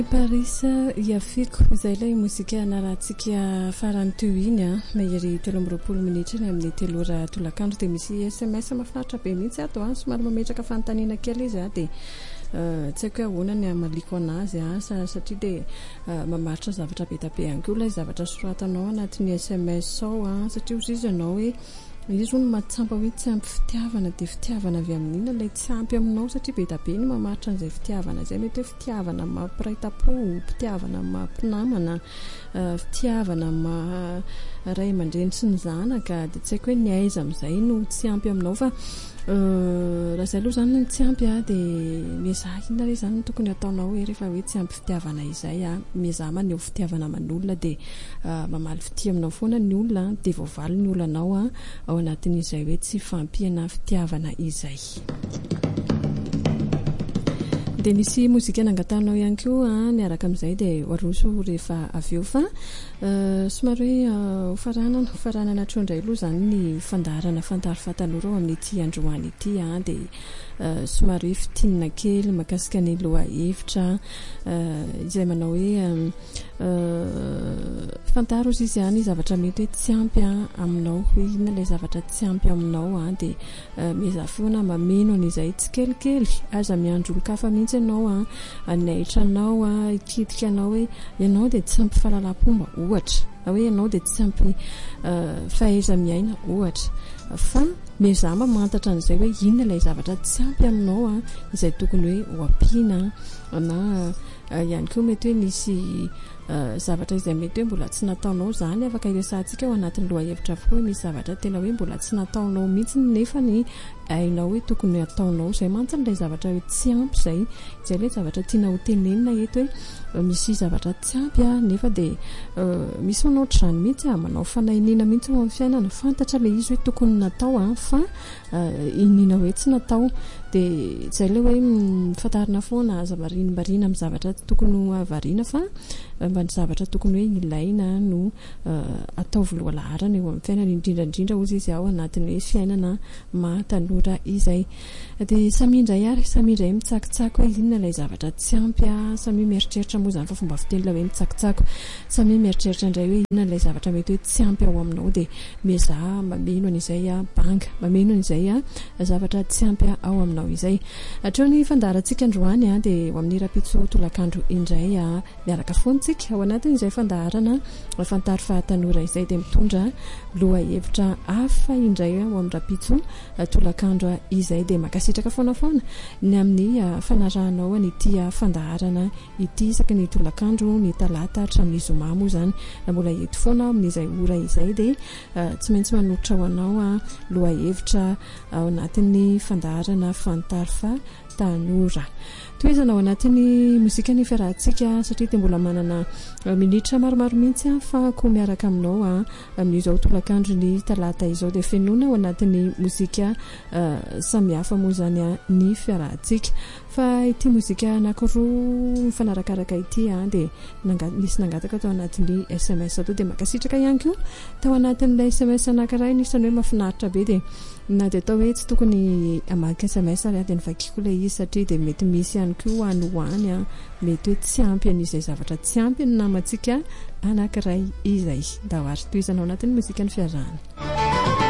Paris iafiko izay ilay mozika narahantsika farany teo iny a mahery 13 minitra ny amin'ny 3 ora tolakandro dia misy SMS mahafinaritra be mihitsy ato a somary mametraka fanontaniana kely izy a dia tsy haiko hoe ahoana ny amaliko anazy a satria dia mamaritra zavatra be tabe ihany koa ilay zavatra soratanao anatin'ny SMS ao a satria ozy ianao hoe izy no matsampy hoe tsy ampy fitiavana dia fitiavana avy amin'ina ilay tsy ampy aminao satria be tabe ny mamaritra an'izay fitiavana izay mety hoe fitiavana mampiraitam-po, fitiavana mampinamana, fitiavana ray aman-dreny sy ny zanaka dia tsy haiko hoe ny aiza amin'izay no tsy ampy aminao fa raha izay aloha izany no tsy ampy a dia mizaha inona ilay izany no tokony ataonao hoe rehefa hoe tsy ampy fitiavana izay a mizaha maneho fitiavana aman'olona dia mamaly fitia aminao foana ny olona dia voavaly ny olonanao a ao anatin'izay hoe tsy fampihana fitiavana izay. Dia misy mozika nangatanao ihany koa niaraka amin'izay dia waroso rehefa avy eo fa somary hoe faranana trondray aloha izany ny fandaharana fantaro fahatanora ao amin'ity androany ity dia somary hoe fitinina kely makasika ny loha hevitra izay manao hoe fantaro izy ihany zavatra mety hoe tsy ampy aminao hoe inona ilay zavatra tsy ampy aminao dia mieza foana mameno an'izay tsy kelikely aza miandro olon-kafa mihitsy ianao anaitranao ikitika anao hoe ianao dia tsy ampy fahalalam-pomba ohatra hoe ianao dia tsy ampy fahaiza miaina ohatra fa mieza mamantatra an'izay hoe inona ilay zavatra tsy ampy aminao izay tokony hoe ho ampiana na ihany koa mety hoe nisy zavatra izay mety hoe mbola tsy nataonao zany afaka iresahantsika ao anatin'ny loha hevitra avokoa hoe misy zavatra tena hoe mbola tsy nataonao mihitsy nefa ny ainao hoe tokony ataonao izay mantsy ilay zavatra hoe tsy ampy izay ilay zavatra tiana ho tenenina eto hoe misy zavatra tsy ampy nefa dia misy manaotra izany mihitsy manao fanahiniana mihitsy ao amin'ny fiainana fantatra ilay izy hoe tokony natao fa inina hoe tsy natao dia izay ilay hoe fantarina foana aza marina amin'ny zavatra tokony ho avariana fa mba ny zavatra tokony hoe ilaina no atao voaloha laharana eo amin'ny fiainana indrindrandrindra ozy izy ao anatin'ny hoe fiainana mahatanora izay dia samindray mitsakitsako hoe inona ilay zavatra tsy ampy samy mieritreritra moa izany fa fomba fiteny ilay hoe mitsakitsako samy mieritreritra indray hoe inona ilay zavatra mety hoe tsy ampy ao aminao dia mizaha mameno an'izay banga mameno an'izay zavatra tsy ampy ao aminao izay hatreo ny fandaharantsika androany dia eo amin'ny rapitso tolakandro indray miaraka foantsika ao anatin'izay fandaharana fantaro fahatanora izay dia mitondra loha hevitra hafa indray ao amin'ny rapitso tolakandro izay dia makasitraka foana ny amin'ny fanarahanao ity fandaharana ity isaky ny tolakandro ny talata hatramin'ny zoma moa izany mbola eto foana amin'izay ora izay dia tsy maintsy manotrika ho anao loha hevitra ao anatin'ny fandaharana fantaro fahatanora toizana ao anatin'ny mozika ny fiarahantsika satria dia mbola manana minitra maromaro mihitsy fa koa miaraka aminao amin'izao tolakandro ny talata izao dia fenona ao anatin'ny mozika samihafa moa izany ny fiarahantsika fa ity mozika anankiroa mifanarakaraka ity dia nisy nangataka tao anatin'ny SMS atao dia makasitraka ihany koa tao anatin'ilay SMS anankiray nisany hoe mahafinaritra be dia na dia atao hoe tsy tokony amaky SMS ary dia nivakiko ilay izy satria dia mety misy ihany koa anohany mety hoe tsy ampy an'izay zavatra tsy ampy ny namantsika anankiray izay da ho ary toizana ao anatin'ny mozika ny fiarahana.